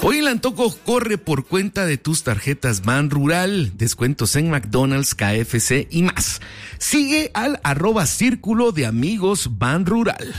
Hoy el antojo corre por cuenta de tus tarjetas Ban Rural, descuentos en McDonald's, KFC y más. Sigue al @Círculo de Amigos Ban Rural.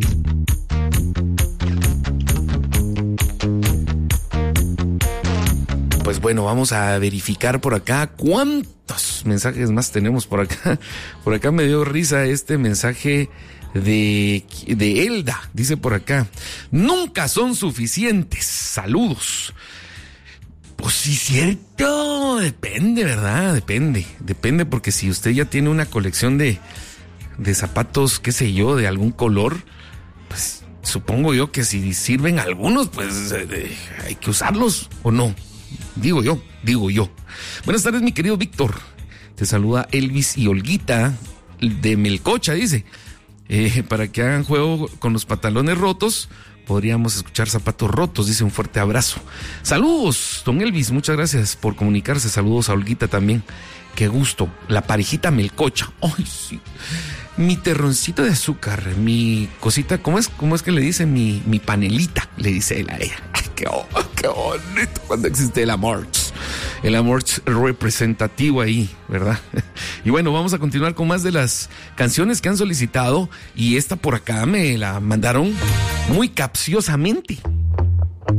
Pues bueno, vamos a verificar por acá cuántos mensajes más tenemos por acá. Por acá me dio risa este mensaje de Elda. Dice por acá: nunca son suficientes. Saludos. Pues sí, cierto. Depende, ¿verdad? Depende porque si usted ya tiene una colección de zapatos, qué sé yo, de algún color, pues supongo yo que si sirven algunos, pues hay que usarlos, ¿o no? Digo yo. Buenas tardes, mi querido Víctor. Te saluda Elvis y Olguita de Melcocha, dice. Para que hagan juego con los pantalones rotos, podríamos escuchar Zapatos Rotos, dice. Un fuerte abrazo. Saludos, don Elvis, muchas gracias por comunicarse. Saludos a Olguita también. Qué gusto. La parejita Melcocha. Ay, sí. Mi terroncito de azúcar, mi cosita, ¿cómo es que le dice? Mi panelita, le dice él a ella. Ay, qué bonito cuando existe el amor representativo ahí, ¿verdad? Y bueno, vamos a continuar con más de las canciones que han solicitado, y esta por acá me la mandaron muy capciosamente.